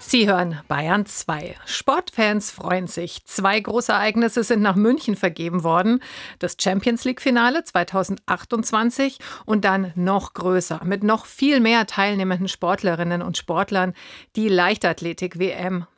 Sie hören Bayern 2. Sportfans freuen sich. 2 große Ereignisse sind nach München vergeben worden. Das Champions-League-Finale 2028 und dann noch größer, mit noch viel mehr teilnehmenden Sportlerinnen und Sportlern, die Leichtathletik-WM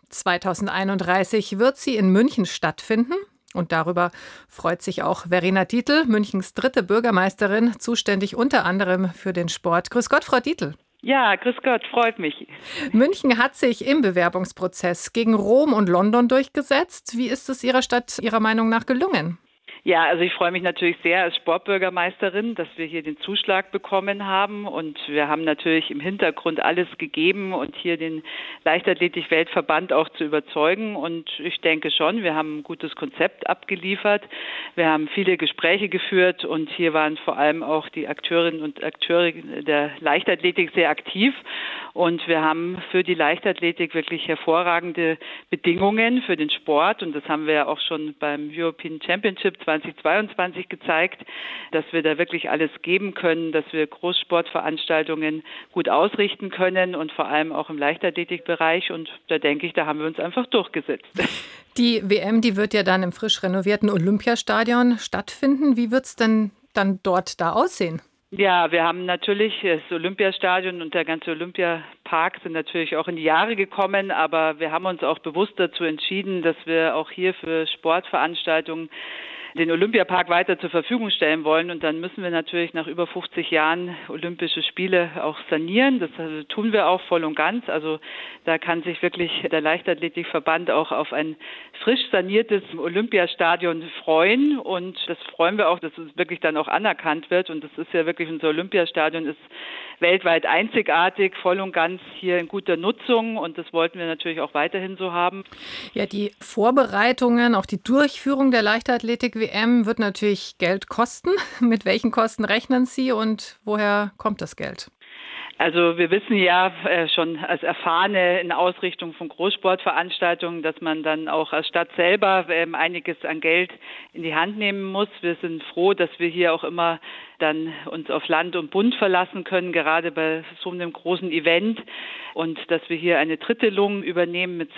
2031 wird sie in München stattfinden. Und darüber freut sich auch Verena Dietl, Münchens 3. Bürgermeisterin, zuständig unter anderem für den Sport. Grüß Gott, Frau Dietl. Ja, grüß Gott, freut mich. München hat sich im Bewerbungsprozess gegen Rom und London durchgesetzt. Wie ist es Ihrer Stadt Ihrer Meinung nach gelungen? Ja, also ich freue mich natürlich sehr als Sportbürgermeisterin, dass wir hier den Zuschlag bekommen haben. Und wir haben natürlich im Hintergrund alles gegeben und hier den Leichtathletik-Weltverband auch zu überzeugen. Und ich denke schon, wir haben ein gutes Konzept abgeliefert. Wir haben viele Gespräche geführt und hier waren vor allem auch die Akteurinnen und Akteure der Leichtathletik sehr aktiv. Und wir haben für die Leichtathletik wirklich hervorragende Bedingungen für den Sport. Und das haben wir ja auch schon beim European Championship 2022 gezeigt, dass wir da wirklich alles geben können, dass wir Großsportveranstaltungen gut ausrichten können und vor allem auch im Leichtathletikbereich. Und da denke ich, da haben wir uns einfach durchgesetzt. Die WM, die wird ja dann im frisch renovierten Olympiastadion stattfinden. Wie wird es denn dann dort da aussehen? Ja, wir haben natürlich das Olympiastadion und der ganze Olympiapark sind natürlich auch in die Jahre gekommen, aber wir haben uns auch bewusst dazu entschieden, dass wir auch hier für Sportveranstaltungen den Olympiapark weiter zur Verfügung stellen wollen. Und dann müssen wir natürlich nach über 50 Jahren Olympische Spiele auch sanieren. Das tun wir auch voll und ganz. Also da kann sich wirklich der Leichtathletikverband auch auf ein frisch saniertes Olympiastadion freuen. Und das freuen wir auch, dass es wirklich dann auch anerkannt wird. Und das ist ja wirklich, unser Olympiastadion ist weltweit einzigartig, voll und ganz hier in guter Nutzung. Und das wollten wir natürlich auch weiterhin so haben. Ja, die Vorbereitungen, auch die Durchführung der Leichtathletik-WM wird natürlich Geld kosten. Mit welchen Kosten rechnen Sie und woher kommt das Geld? Also wir wissen ja schon als Erfahrene in Ausrichtung von Großsportveranstaltungen, dass man dann auch als Stadt selber einiges an Geld in die Hand nehmen muss. Wir sind froh, dass wir hier auch immer dann uns auf Land und Bund verlassen können, gerade bei so einem großen Event. Und dass wir hier eine Drittelung übernehmen mit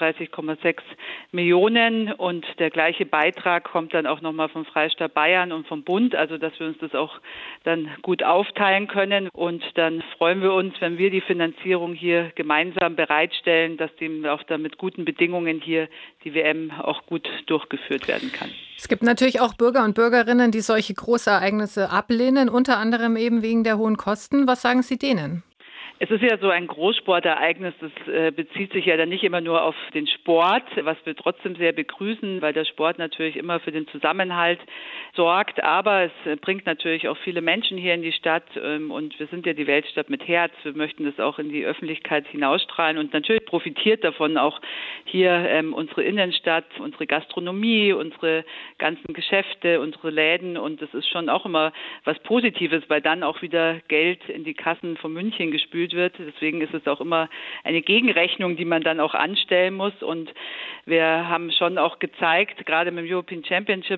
36,6 Millionen. Und der gleiche Beitrag kommt dann auch nochmal vom Freistaat Bayern und vom Bund. Also dass wir uns das auch dann gut aufteilen können. Und dann freuen wir uns, wenn wir die Finanzierung hier gemeinsam bereitstellen, dass dem auch dann mit guten Bedingungen hier die WM auch gut durchgeführt werden kann. Es gibt natürlich auch Bürger und Bürgerinnen, die solche Großereignisse ablehnen, unter anderem eben wegen der hohen Kosten. Was sagen Sie denen? Es ist ja so ein Großsportereignis, das bezieht sich ja dann nicht immer nur auf den Sport, was wir trotzdem sehr begrüßen, weil der Sport natürlich immer für den Zusammenhalt sorgt. Aber es bringt natürlich auch viele Menschen hier in die Stadt und wir sind ja die Weltstadt mit Herz. Wir möchten das auch in die Öffentlichkeit hinausstrahlen und natürlich profitiert davon auch hier unsere Innenstadt, unsere Gastronomie, unsere ganzen Geschäfte, unsere Läden und das ist schon auch immer was Positives, weil dann auch wieder Geld in die Kassen von München gespült wird. Deswegen ist es auch immer eine Gegenrechnung, die man dann auch anstellen muss. Und wir haben schon auch gezeigt, gerade mit dem European Championship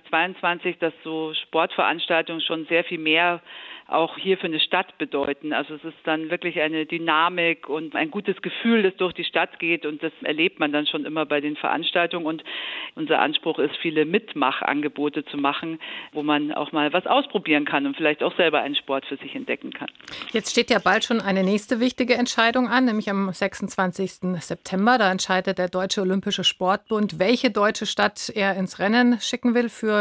2022, dass so Sportveranstaltungen schon sehr viel mehr auch hier für eine Stadt bedeuten. Also es ist dann wirklich eine Dynamik und ein gutes Gefühl, das durch die Stadt geht und das erlebt man dann schon immer bei den Veranstaltungen und unser Anspruch ist, viele Mitmachangebote zu machen, wo man auch mal was ausprobieren kann und vielleicht auch selber einen Sport für sich entdecken kann. Jetzt steht ja bald schon eine nächste wichtige Entscheidung an, nämlich am 26. September. Da entscheidet der Deutsche Olympische Sportbund, welche deutsche Stadt er ins Rennen schicken will für